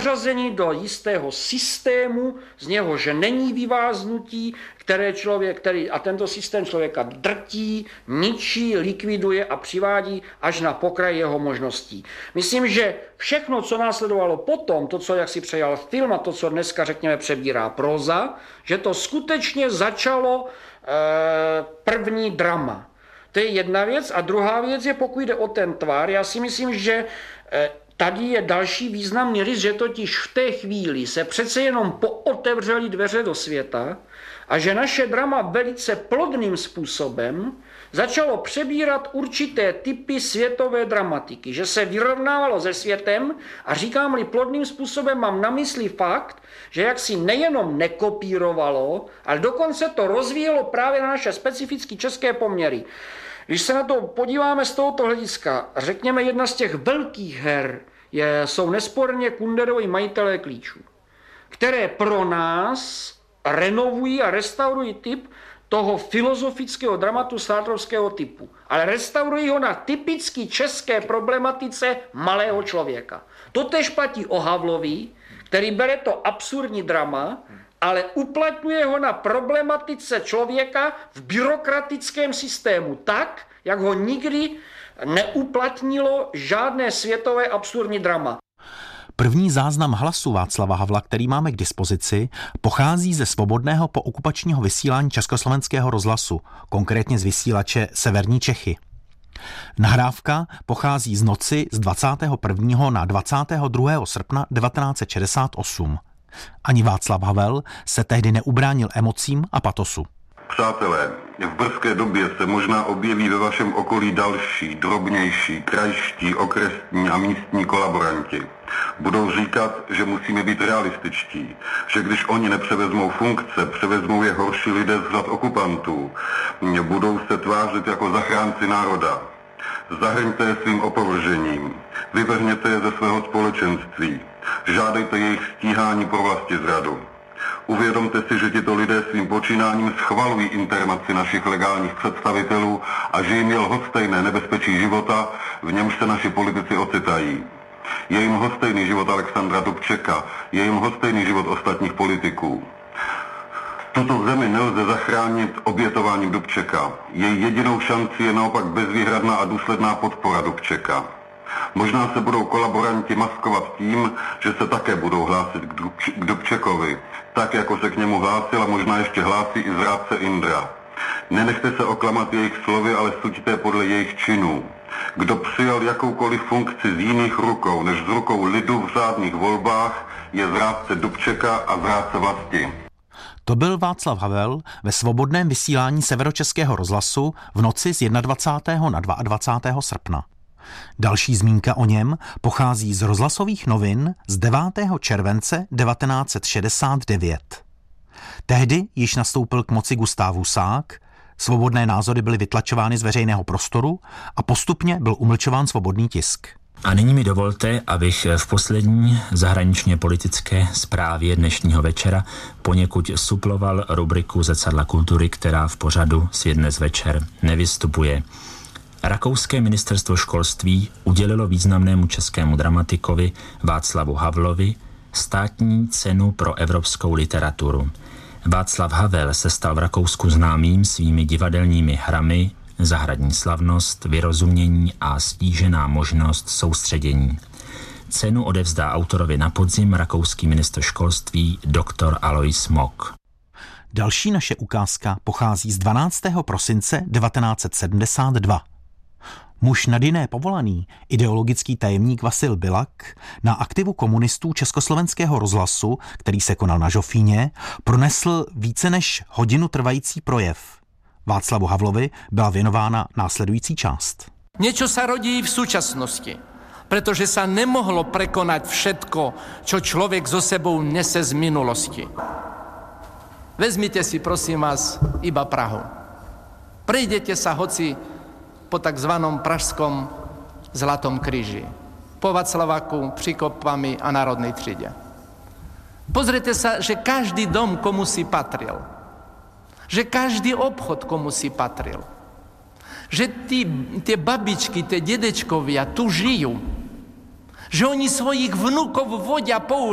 zařazeni do jistého systému, z něhož není vyváznutí, a tento systém člověka drtí, ničí, likviduje a přivádí až na pokraj jeho možností. Myslím, že všechno, co následovalo potom, to, co jak si přejal film a to, co dneska, řekněme, přebírá próza, že to skutečně začalo první drama. To je jedna věc. A druhá věc je, pokud jde o ten tvar, já si myslím, že tady je další významný rys, že totiž v té chvíli se přece jenom pootevřely dveře do světa a že naše drama velice plodným způsobem začalo přebírat určité typy světové dramatiky, že se vyrovnávalo se světem a říkám-li plodným způsobem, mám na mysli fakt, že jaksi nejenom nekopírovalo, ale dokonce to rozvíjelo právě na naše specifické české poměry. Když se na to podíváme z tohoto hlediska, řekněme, jedna z těch velkých her jsou nesporně Kunderovi Majitelé klíčů, které pro nás renovují a restaurují typ toho filozofického dramatu sátrovského typu, ale restaurují ho na typicky české problematice malého člověka. Totéž platí o Havlovi, který bere to absurdní drama, ale uplatňuje ho na problematice člověka v byrokratickém systému tak, jak ho nikdy neuplatnilo žádné světové absurdní drama. První záznam hlasu Václava Havla, který máme k dispozici, pochází ze svobodného pookupačního vysílání Československého rozhlasu, konkrétně z vysílače Severní Čechy. Nahrávka pochází z noci z 21. na 22. srpna 1968. Ani Václav Havel se tehdy neubránil emocím a patosu. Přátelé, v brzké době se možná objeví ve vašem okolí další, drobnější, krajští, okresní a místní kolaboranti. Budou říkat, že musíme být realističtí, že když oni nepřevezmou funkce, převezmou je horší lidé z řad okupantů, budou se tvářit jako zachránci národa. Zahrňte je svým opovržením, vyvrhněte je ze svého společenství, žádejte jejich stíhání pro vlastizradu. Uvědomte si, že tito lidé svým počínáním schvalují internaci našich legálních představitelů a že jim je lhostejné nebezpečí života, v němž se naši politici ocitají. Je jim lhostejný život Alexandra Dubčeka, je jim lhostejný život ostatních politiků. Tuto zemi nelze zachránit obětováním Dubčeka. Její jedinou šancí je naopak bezvýhradná a důsledná podpora Dubčeka. Možná se budou kolaboranti maskovat tím, že se také budou hlásit k Dubčekovi, tak jako se k němu hlásil a možná ještě hlásí i zrádce Indra. Nenechte se oklamat jejich slovy, ale suďte podle jejich činů. Kdo přijal jakoukoliv funkci z jiných rukou než z rukou lidu v řádných volbách, je zrádce Dubčeka a zrádce vlasti. To byl Václav Havel ve svobodném vysílání Severočeského rozhlasu v noci z 21. na 22. srpna. Další zmínka o něm pochází z rozhlasových novin z 9. července 1969. Tehdy již nastoupil k moci Gustáv Husák, svobodné názory byly vytlačovány z veřejného prostoru a postupně byl umlčován svobodný tisk. A nyní mi dovolte, abych v poslední zahraničně politické zprávě dnešního večera poněkud suploval rubriku Zrcadla kultury, která v pořadu Si dnes večer nevystupuje. Rakouské ministerstvo školství udělilo významnému českému dramatikovi Václavu Havlovi státní cenu pro evropskou literaturu. Václav Havel se stal v Rakousku známým svými divadelními hrami Zahradní slavnost, Vyrozumění a Stížená možnost soustředění. Cenu odevzdá autorovi na podzim rakouský ministr školství dr. Alois Mock. Další naše ukázka pochází z 12. prosince 1972. Muž nad jiné povolaný, ideologický tajemník Vasil Bilak, na aktivu komunistů Československého rozhlasu, který se konal na Žofíně, pronesl více než hodinu trvající projev. Václavu Havlovi byla věnována následující část. Niečo sa rodí v súčasnosti, pretože sa nemohlo prekonať všetko, čo človek so sebou nese z minulosti. Vezmite si, prosím vás, iba Prahu. Prejdete sa hoci po takzvanom pražskom Zlatom kríži, po Václaváku, Příkopami a Národnej tříde. Pozrite sa, že každý dom komu si patril. Že každý obchod komu si patril. Že tie babičky, tie dedečkovia tu žijú. Že oni svojich vnukov vodia po